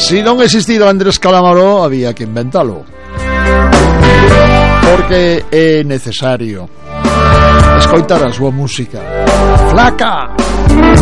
Si non existira Andrés Calamaro, había que inventalo, porque é necesario escoitar a súa música. Flaca.